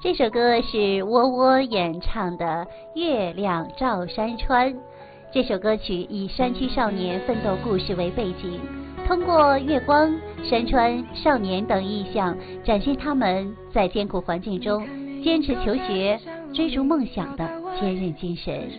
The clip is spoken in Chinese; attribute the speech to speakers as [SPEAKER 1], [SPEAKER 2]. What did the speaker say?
[SPEAKER 1] 这首歌是窝窝演唱的《月亮照山川》。这首歌曲以山区少年奋斗故事为背景，通过月光、山川、少年等意象，展现他们在艰苦环境中坚持求学、追逐梦想的坚韧精神。